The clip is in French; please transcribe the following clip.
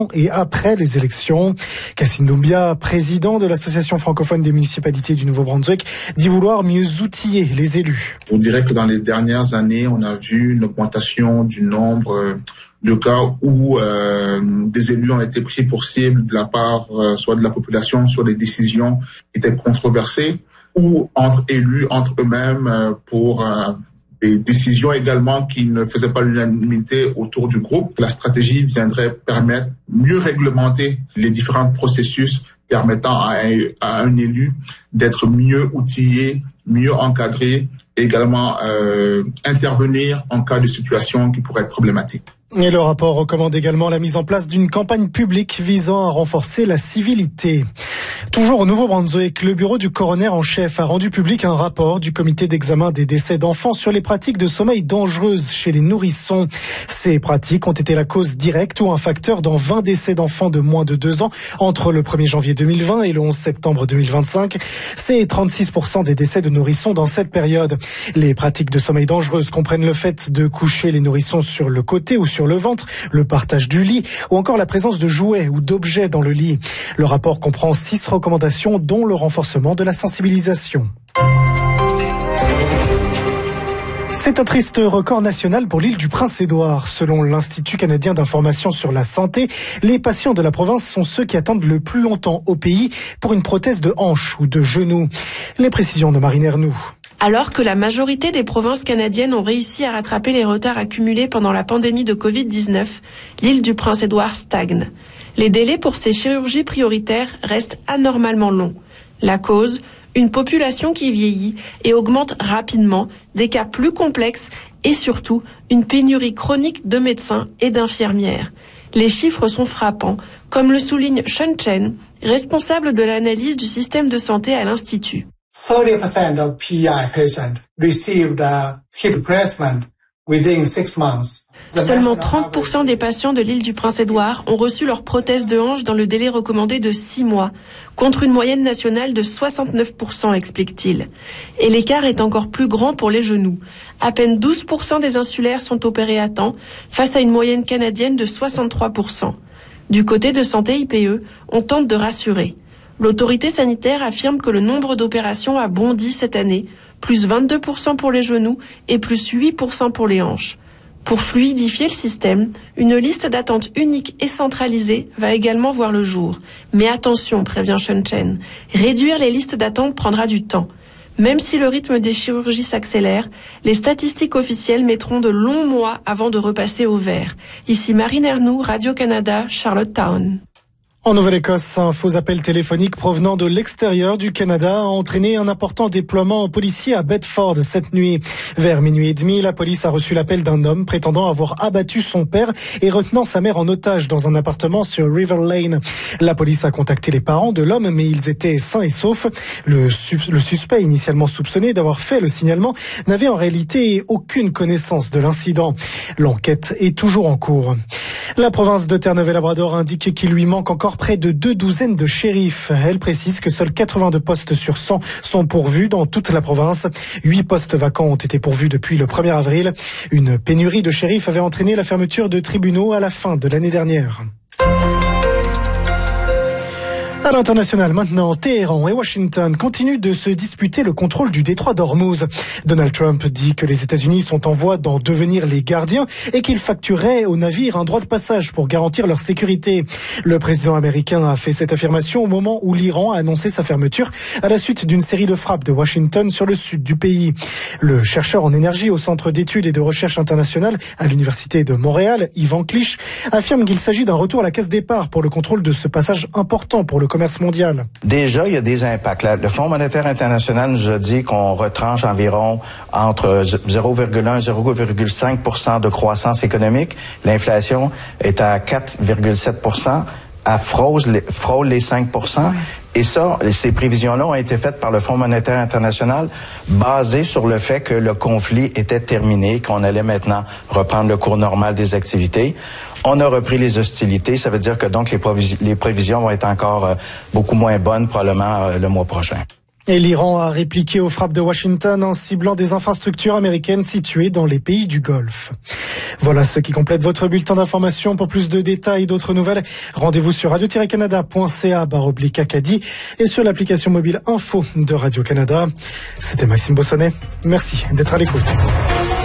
et après les élections. Cassim Doumbia, président de l'Association francophone des municipalités du Nouveau-Brunswick, dit vouloir mieux outiller les élus. Je vous dirais que dans les dernières années, on a vu une augmentation du nombre de cas où des élus ont été pris pour cible de la part soit de la population sur des décisions qui étaient controversées ou entre élus, entre eux-mêmes pour des décisions également qui ne faisaient pas l'unanimité autour du groupe. La stratégie viendrait permettre mieux réglementer les différents processus permettant à un élu d'être mieux outillé, mieux encadré et également intervenir en cas de situation qui pourrait être problématique. Et le rapport recommande également la mise en place d'une campagne publique visant à renforcer la civilité. Toujours au Nouveau-Brunswick, le bureau du coroner en chef a rendu public un rapport du comité d'examen des décès d'enfants sur les pratiques de sommeil dangereuses chez les nourrissons. Ces pratiques ont été la cause directe ou un facteur dans 20 décès d'enfants de moins de 2 ans entre le 1er janvier 2020 et le 11 septembre 2025. C'est 36% des décès de nourrissons dans cette période. Les pratiques de sommeil dangereuses comprennent le fait de coucher les nourrissons sur le côté ou sur le ventre, le partage du lit ou encore la présence de jouets ou d'objets dans le lit. Le rapport comprend 6 recommandations dont le renforcement de la sensibilisation. C'est un triste record national pour l'île du Prince-Édouard. Selon l'Institut canadien d'information sur la santé, les patients de la province sont ceux qui attendent le plus longtemps au pays pour une prothèse de hanche ou de genou. Les précisions de Marine Ernoux. Alors que la majorité des provinces canadiennes ont réussi à rattraper les retards accumulés pendant la pandémie de Covid-19, l'île du Prince-Édouard stagne. Les délais pour ces chirurgies prioritaires restent anormalement longs. La cause, une population qui vieillit et augmente rapidement, des cas plus complexes et surtout une pénurie chronique de médecins et d'infirmières. Les chiffres sont frappants, comme le souligne Sean Chen, responsable de l'analyse du système de santé à l'Institut. 30% of PI patients received a hip replacement within 6 months. Seulement 30% des patients de l'île du Prince-Édouard ont reçu leur prothèse de hanche dans le délai recommandé de 6 mois, contre une moyenne nationale de 69%, explique-t-il. Et l'écart est encore plus grand pour les genoux. À peine 12% des insulaires sont opérés à temps, face à une moyenne canadienne de 63%. Du côté de Santé IPE, on tente de rassurer. L'autorité sanitaire affirme que le nombre d'opérations a bondi cette année, plus 22% pour les genoux et plus 8% pour les hanches. Pour fluidifier le système, une liste d'attente unique et centralisée va également voir le jour. Mais attention, prévient Sean Chen, réduire les listes d'attente prendra du temps. Même si le rythme des chirurgies s'accélère, les statistiques officielles mettront de longs mois avant de repasser au vert. Ici Marine Ernoux, Radio-Canada, Charlottetown. En Nouvelle-Écosse, un faux appel téléphonique provenant de l'extérieur du Canada a entraîné un important déploiement policier à Bedford cette nuit. Vers minuit et demi, la police a reçu l'appel d'un homme prétendant avoir abattu son père et retenant sa mère en otage dans un appartement sur River Lane. La police a contacté les parents de l'homme, mais ils étaient sains et saufs. Le suspect, initialement soupçonné d'avoir fait le signalement, n'avait en réalité aucune connaissance de l'incident. L'enquête est toujours en cours. La province de Terre-Neuve-et-Labrador indique qu'il lui manque encore près de 2 douzaines de shérifs. Elle précise que seuls 82 postes sur 100 sont pourvus dans toute la province. 8 postes vacants ont été pourvus depuis le 1er avril. Une pénurie de shérifs avait entraîné la fermeture de tribunaux à la fin de l'année dernière. À l'international maintenant, Téhéran et Washington continuent de se disputer le contrôle du détroit d'Ormuz. Donald Trump dit que les États-Unis sont en voie d'en devenir les gardiens et qu'il facturerait aux navires un droit de passage pour garantir leur sécurité. Le président américain a fait cette affirmation au moment où l'Iran a annoncé sa fermeture à la suite d'une série de frappes de Washington sur le sud du pays. Le chercheur en énergie au Centre d'études et de recherche internationale à l'Université de Montréal, Yvan Clich, affirme qu'il s'agit d'un retour à la case départ pour le contrôle de ce passage important pour le commerce mondial. Déjà, il y a des impacts. Le Fonds monétaire international nous a dit qu'on retranche environ entre 0,1 et 0,5% de croissance économique. L'inflation est à 4,7%. Elle frôle les 5%. Et ça, ces prévisions-là ont été faites par le Fonds monétaire international basées sur le fait que le conflit était terminé, qu'on allait maintenant reprendre le cours normal des activités. On a repris les hostilités. Ça veut dire que donc les prévisions vont être encore beaucoup moins bonnes probablement le mois prochain. Et l'Iran a répliqué aux frappes de Washington en ciblant des infrastructures américaines situées dans les pays du Golfe. Voilà ce qui complète votre bulletin d'information. Pour plus de détails et d'autres nouvelles, rendez-vous sur radio-canada.ca/Acadie et sur l'application mobile Info de Radio-Canada. C'était Maxime Bossonnet. Merci d'être à l'écoute.